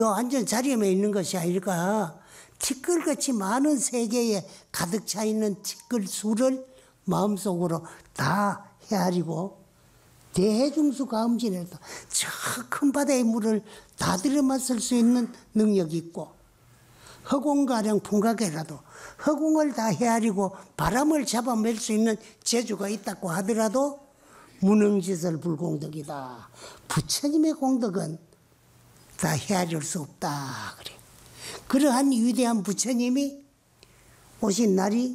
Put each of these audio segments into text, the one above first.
앉은 자리에만 있는 것이 아닐까. 티끌같이 많은 세계에 가득 차 있는 티끌 수를 마음속으로 다 헤아리고 대해중수 가음진에도 저 큰 바다의 물을 다 들여마실 수 있는 능력이 있고 허공가량 풍각에라도 허공을 다 헤아리고 바람을 잡아낼 수 있는 재주가 있다고 하더라도 무능지설 불공덕이다. 부처님의 공덕은 다 헤아릴 수 없다. 그래. 그러한 위대한 부처님이 오신 날이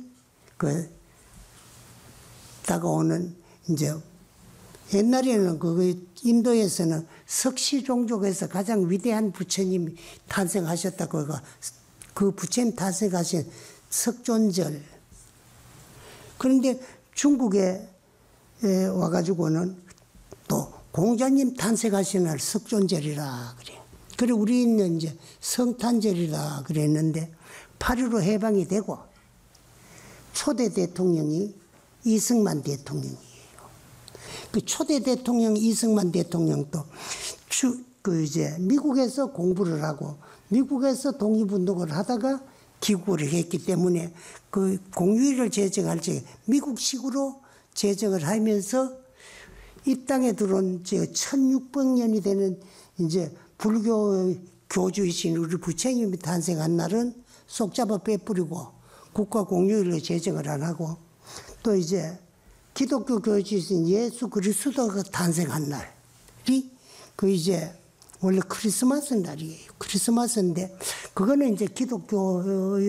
다가오는 이제 옛날에는 인도에서는 석시 종족에서 가장 위대한 부처님이 탄생하셨다고 그 부처님 탄생하신 석존절. 그런데 중국에 와가지고는 또 공자님 탄생하신 날 석존절이라 그래. 그래 우리는 이제 성탄절이라 그랬는데 8.15 해방이 되고 초대 대통령이 이승만 대통령이에요. 그 초대 대통령 이승만 대통령도 이제 미국에서 공부를 하고 미국에서 독립운동을 하다가 귀국을 했기 때문에 그 공휴일을 제정할 때 미국식으로 제정을 하면서 이 땅에 들어온 1600년이 되는 이제 불교 교주이신 우리 부처님이 탄생한 날은 쏙 잡아 빼뿌리고 국가 공휴일로 제정을 안 하고 또 이제 기독교 교주이신 예수 그리스도가 탄생한 날이 이제 원래 크리스마스 날이에요. 크리스마스인데 그거는 이제 기독교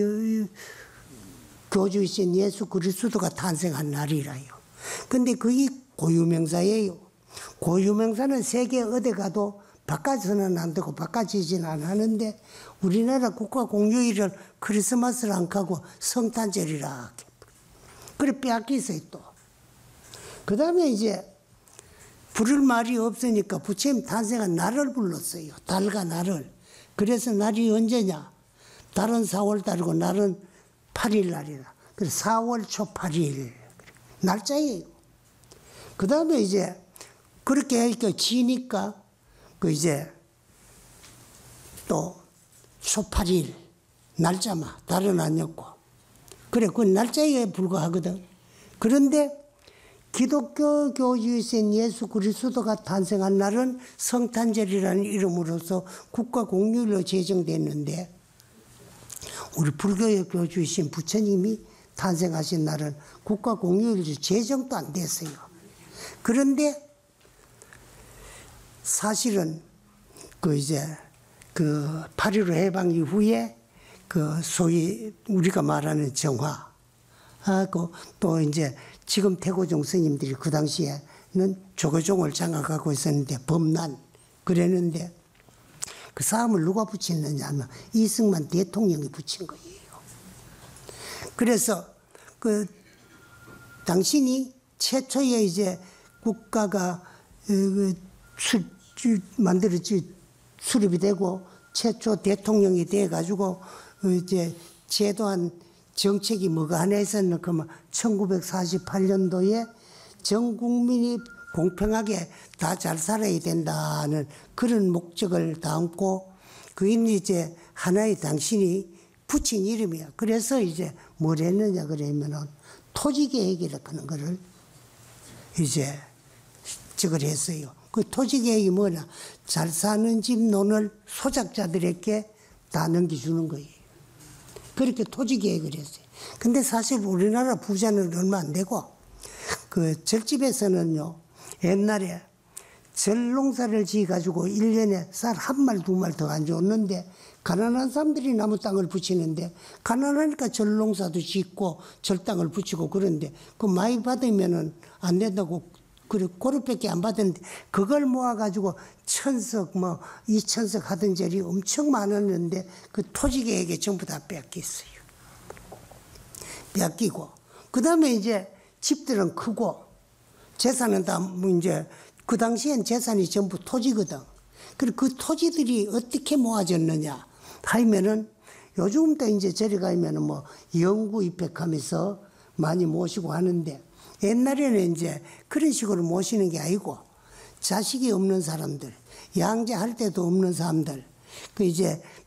교주이신 예수 그리스도가 탄생한 날이라요. 근데 그게 고유명사예요. 고유명사는 세계 어디 가도 바꿔서는 안 되고 바꿔지진 않았는데 우리나라 국가 공휴일을 크리스마스를 안 하고 성탄절이라 그래 빼앗기어요 또. 그 다음에 이제 부를 말이 없으니까 부처님 탄생한 날을 불렀어요. 달과 날을. 그래서 날이 언제냐? 달은 4월 달이고 날은 8일 날이라. 그래서 4월 초 8일 날짜예요. 그 다음에 이제 그렇게 하니까 지니까 이제 또 초 8일 날짜만 달은 아니었고 그래 그 날짜에 불과하거든. 그런데 기독교 교주이신 예수 그리스도가 탄생한 날은 성탄절이라는 이름으로서 국가 공휴일로 제정됐는데 우리 불교의 교주이신 부처님이 탄생하신 날은 국가 공휴일로 제정도 안 됐어요. 그런데 사실은 이제 8.15 해방 이후에 소위 우리가 말하는 정화하고 또 이제 지금 태고종 스님들이 그 당시에는 조계종을 장악하고 있었는데 범난 그랬는데 그 사람을 누가 붙였느냐 하면 이승만 대통령이 붙인 거예요. 그래서 당신이 최초의 이제 국가가 수립이 되고 최초 대통령이 돼가지고 이제 제도한 정책이 뭐가 하나 있었나 그러면 1948년도에 전 국민이 공평하게 다 잘 살아야 된다는 그런 목적을 담고 그게 이제 하나의 당신이 붙인 이름이야. 그래서 이제 뭘 했느냐 그러면은 토지계획이라고 하는 거를 이제 적을 했어요. 그 토지계획이 뭐냐? 잘 사는 집 논을 소작자들에게 다 넘겨주는 거예요. 그렇게 토지계획을 했어요. 근데 사실 우리나라 부자는 얼마 안 되고, 절집에서는요, 옛날에 절농사를 지어가지고 1년에 쌀 한 말, 두 말 더 안 줬는데, 가난한 사람들이 나무 땅을 붙이는데, 가난하니까 절농사도 짓고, 절땅을 붙이고 그런데, 많이 받으면은 안 된다고, 그릇밖에 안 받았는데, 그걸 모아가지고 1000석, 2000석 하던 절이 엄청 많았는데, 그 토지계획에 전부 다 뺏겼어요. 뺏기고. 그 다음에 이제 집들은 크고, 재산은 다 이제, 그 당시엔 재산이 전부 토지거든. 그리고 그 토지들이 어떻게 모아졌느냐 하면은 요즘도 이제 저리 가면은 영구 입백하면서 많이 모시고 하는데 옛날에는 이제 그런 식으로 모시는 게 아니고 자식이 없는 사람들, 양자할 때도 없는 사람들, 그 이제